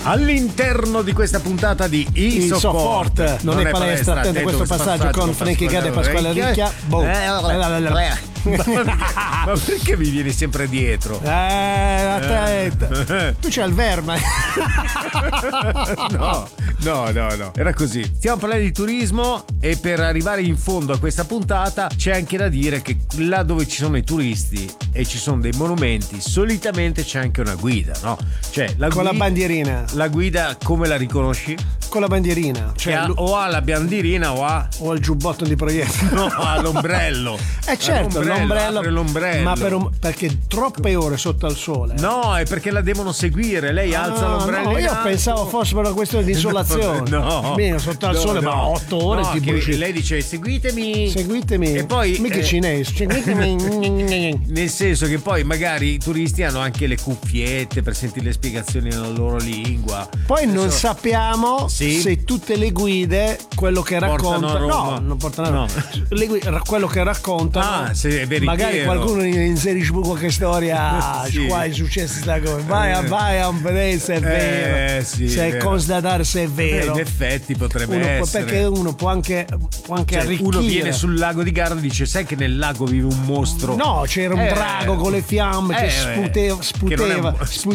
All'interno di questa puntata di Isofort, non è palestra, attento a questo passaggio con Frankie Gade e Pasquale Ricchia. Ma perché mi vieni sempre dietro? Tu c'hai il verme. No. Era così. Stiamo parlando di turismo e per arrivare in fondo a questa puntata c'è anche da dire che là dove ci sono i turisti e ci sono dei monumenti, solitamente c'è anche una guida, no? Cioè con la bandierina. La guida come la riconosci? Con la bandierina, cioè o ha la bandierina o il giubbotto di proiettile. No, ha l'ombrello. Certo, l'ombrello. Ma perché troppe ore sotto al sole. No, è perché la devono seguire. Lei alza l'ombrello. No, io pensavo fosse per una questione di isolazione. No. Bene, sotto al sole, ma 8 ore ti bruci. Lei dice seguitemi. E poi mica cinese. Seguitemi. Nel senso che poi magari i turisti hanno anche le cuffiette per sentire le spiegazioni nella loro lingua. Poi non sappiamo se tutte le guide quello che raccontano non portano quello che raccontano se è veritiero. Magari qualcuno inserisce qualche storia qua è successo sta cosa vai a vedere se è vero se è constatare se è vero. In effetti potrebbe essere perché uno può anche arricchire. Uno viene sul lago di Garda e dice sai che nel lago vive un mostro. No, c'era un drago con le fiamme che sputeva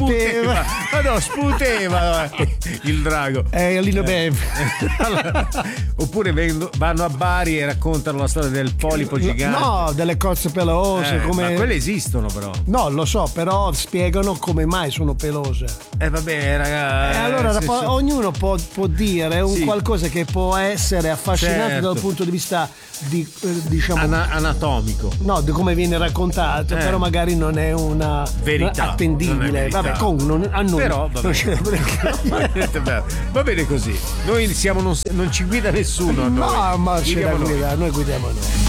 il drago lì lo beve. Oppure vanno a Bari e raccontano la storia del polipo gigante. No, delle cozze pelose ma quelle esistono però. No, lo so, però spiegano come mai sono pelose. Vabbè ragazzi. Allora ognuno può dire qualcosa che può essere affascinante dal punto di vista diciamo anatomico. No, di come viene raccontato, però magari non è una verità attendibile. Vabbè, comunque a noi però va bene così. Noi non ci guida nessuno. No, ma c'è da guidare, noi guidiamo noi.